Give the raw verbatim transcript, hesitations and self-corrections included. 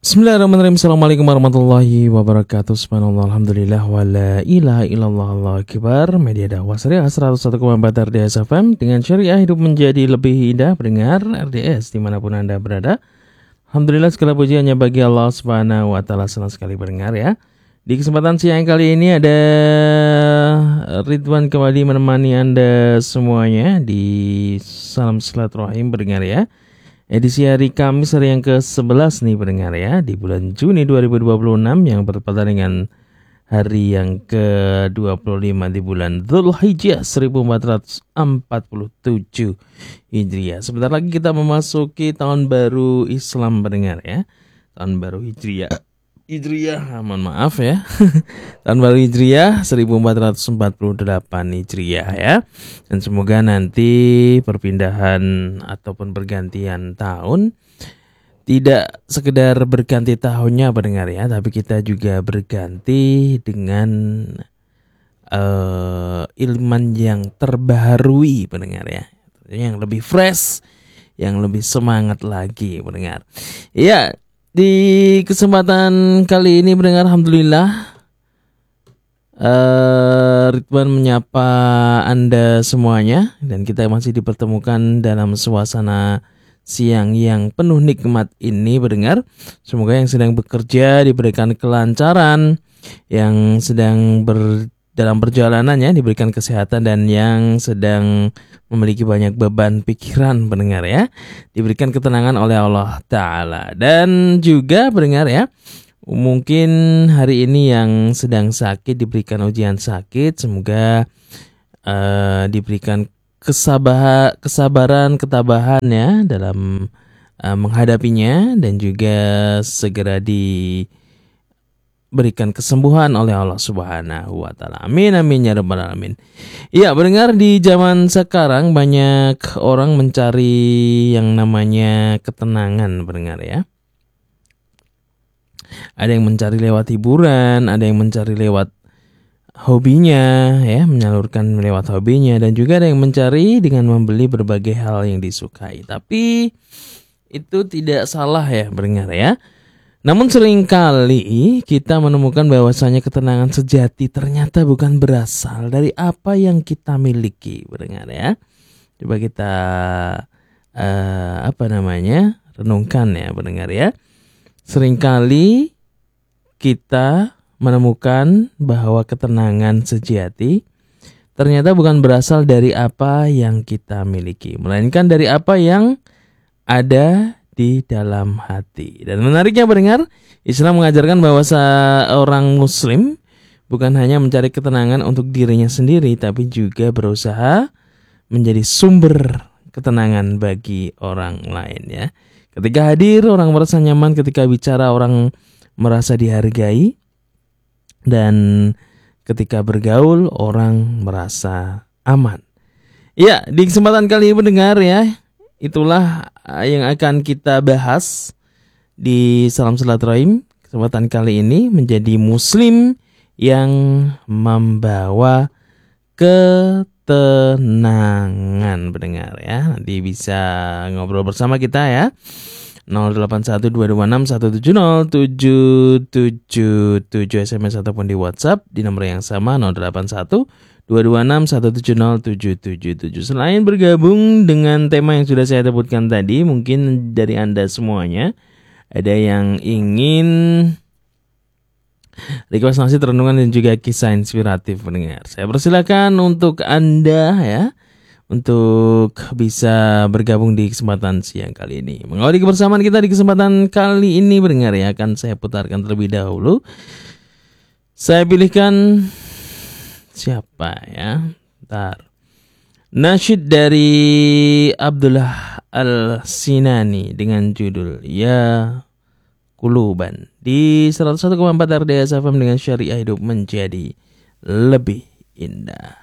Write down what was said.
Bismillahirrahmanirrahim. Assalamualaikum warahmatullahi wabarakatuh. Subhanallah, alhamdulillah, wa la ilaha illallah, Allahu akbar. Media dakwah Syariah seratus satu koma empat R D S F M. Dengan syariah hidup menjadi lebih indah. Pendengar R D S dimanapun Anda berada, alhamdulillah segala puji hanya bagi Allah subhanahu wa ta'ala. Senang sekali pendengar ya. Di kesempatan siang kali ini ada Ridwan kembali menemani Anda semuanya di Salam Silaturahim pendengar ya. Edisi hari Kamis, hari yang ke sebelas nih pendengar ya, di bulan Juni dua ribu dua puluh enam yang bertepatan dengan hari yang ke dua puluh lima di bulan Dzulhijjah seribu empat ratus empat puluh tujuh Hijriah. Sebentar lagi kita memasuki tahun baru Islam pendengar ya. Tahun baru Hijriah. Hijriah, mohon maaf ya. Tahun baru Hijriah seribu empat ratus empat puluh delapan Hijriah ya. Dan semoga nanti perpindahan ataupun pergantian tahun tidak sekedar berganti tahunnya pendengar ya, tapi kita juga berganti dengan uh, ilman yang terbaharui pendengar ya. Yang lebih fresh, yang lebih semangat lagi pendengar. Iya. Di kesempatan kali ini mendengar alhamdulillah uh, Ridwan menyapa Anda semuanya dan kita masih dipertemukan dalam suasana siang yang penuh nikmat ini mendengar. Semoga yang sedang bekerja diberikan kelancaran, yang sedang ber dalam perjalanannya diberikan kesehatan, dan yang sedang memiliki banyak beban pikiran pendengar ya, diberikan ketenangan oleh Allah Ta'ala. Dan juga pendengar ya, mungkin hari ini yang sedang sakit diberikan ujian sakit, semoga uh, diberikan kesabaran, kesabaran, ketabahan ya dalam uh, menghadapinya, dan juga segera di berikan kesembuhan oleh Allah Subhanahu wa taala. Amin amin ya rabbal alamin. Iya, mendengar di zaman sekarang banyak orang mencari yang namanya ketenangan, mendengar ya. Ada yang mencari lewat hiburan, ada yang mencari lewat hobinya ya, menyalurkan lewat hobinya, dan juga ada yang mencari dengan membeli berbagai hal yang disukai. Tapi itu tidak salah ya, mendengar ya. Namun seringkali kita menemukan bahwasanya ketenangan sejati ternyata bukan berasal dari apa yang kita miliki, mendengar ya. Coba kita uh, apa namanya renungkan ya, mendengar ya. Seringkali kita menemukan bahwa ketenangan sejati ternyata bukan berasal dari apa yang kita miliki, melainkan dari apa yang ada di dalam hati. Dan menariknya pendengar, Islam mengajarkan bahwa seorang muslim bukan hanya mencari ketenangan untuk dirinya sendiri, tapi juga berusaha menjadi sumber ketenangan bagi orang lain ya. Ketika hadir, orang merasa nyaman, ketika bicara orang merasa dihargai, dan ketika bergaul orang merasa aman. Ya, di kesempatan kali ini mendengar ya, itulah yang akan kita bahas di Salam Silaturahim. Kesempatan kali ini menjadi muslim yang membawa ketenangan pendengar ya. Nanti bisa ngobrol bersama kita ya. nol delapan satu dua dua enam satu tujuh nol tujuh tujuh tujuh S M S ataupun di WhatsApp di nomor yang sama nol delapan satu dua dua enam satu tujuh nol tujuh tujuh tujuh. Selain bergabung dengan tema yang sudah saya sebutkan tadi, mungkin dari Anda semuanya ada yang ingin request nasihat renungan dan juga kisah inspiratif pendengar. Saya persilakan untuk Anda ya, untuk bisa bergabung di kesempatan siang kali ini. Mengawali kebersamaan kita di kesempatan kali ini pendengar ya, akan saya putarkan terlebih dahulu. Saya pilihkan siapa ya? Bentar. Nasyid dari Abdullah Al-Sinani dengan judul Ya Kuluban di seratus satu koma empat R D S F M. Dengan syariah hidup menjadi lebih indah.